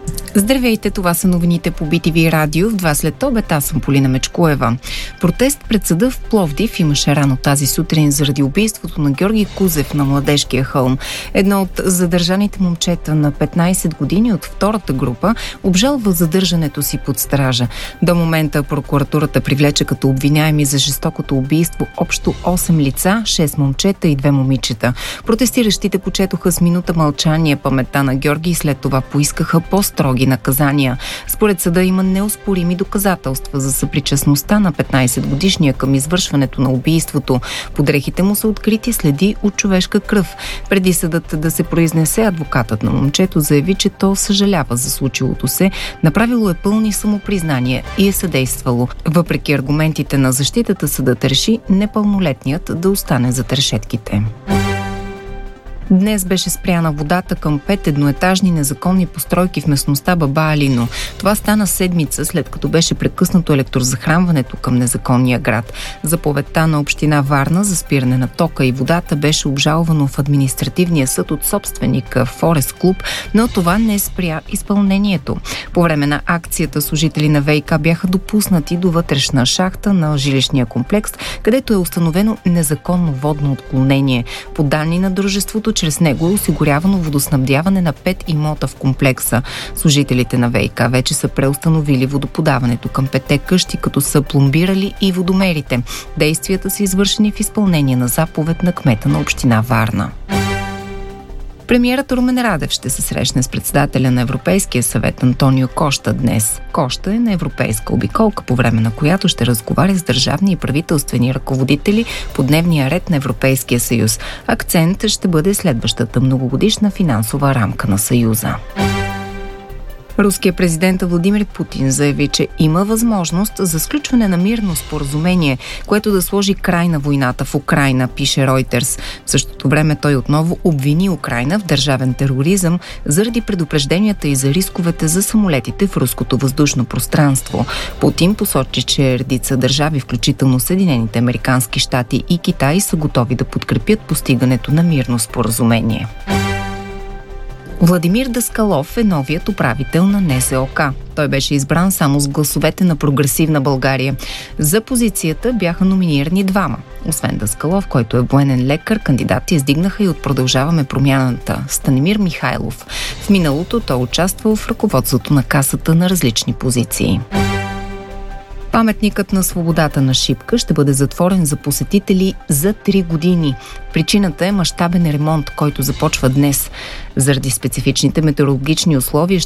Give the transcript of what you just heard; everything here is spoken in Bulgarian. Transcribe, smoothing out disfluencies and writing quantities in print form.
Здравейте, това са новините по BTV Радио. В 2 след обед, аз съм Полина Мечкоева. Протест пред съда в Пловдив имаше рано тази сутрин заради убийството на Георги Кузев на Младежкия хълм. Едно от задържаните момчета на 15 години от втората група обжалва задържането си под стража. До момента прокуратурата привлече като обвиняеми за жестокото убийство общо 8 лица, 6 момчета и 2 момичета. Протестиращите почетоха с минута мълчание паметта на Георги и след това поискаха по-строги наказания. Според съда има неоспорими доказателства за съпричастността на 15-годишния към извършването на убийството. Под дрехите му са открити следи от човешка кръв. Преди съдът да се произнесе, адвокатът на момчето заяви, че то съжалява за случилото се, направило е пълни самопризнания и е съдействало. Въпреки аргументите на защитата, съдът реши непълнолетният да остане зад решетките. Днес беше спряна водата към 5 едноетажни незаконни постройки в местността Баба Алино. Това стана седмица след като беше прекъснато електрозахранването към незаконния град. Заповедта на община Варна за спиране на тока и водата беше обжалвано в административния съд от собственика Форест Клуб, но това не спря изпълнението. По време на акцията служители на ВиК бяха допуснати до вътрешна шахта на жилищния комплекс, където е установено незаконно водно отклонение. По данни на дружеството, чрез него е осигурявано водоснабдяване на 5 имота в комплекса. Служителите на ВиК вече са преустановили водоподаването към 5 къщи, като са пломбирали и водомерите. Действията са извършени в изпълнение на заповед на кмета на община Варна. Премиерът Румен Радев ще се срещне с председателя на Европейския съвет Антонио Кошта днес. Кошта е на европейска обиколка, по време на която ще разговаря с държавни и правителствени ръководители по дневния ред на Европейския съюз. Акцент ще бъде следващата многогодишна финансова рамка на Съюза. Руският президент Владимир Путин заяви, че има възможност за сключване на мирно споразумение, което да сложи край на войната в Украйна, пише Reuters. В същото време той отново обвини Украйна в държавен тероризъм заради предупрежденията и за рисковете за самолетите в руското въздушно пространство. Путин посочи, че редица държави, включително Съединените американски щати и Китай, са готови да подкрепят постигането на мирно споразумение. Владимир Даскалов е новият управител на НЗОК. Той беше избран само с гласовете на Прогресивна България. За позицията бяха номинирани двама. Освен Даскалов, който е военен лекар, кандидати издигнаха и от Продължаваме промяната Станимир Михайлов. В миналото той участвал в ръководството на Касата на различни позиции. Паметникът на свободата на Шипка ще бъде затворен за посетители за 3 години. Причината е мащабен ремонт, който започва днес. Заради специфичните метеорологични условия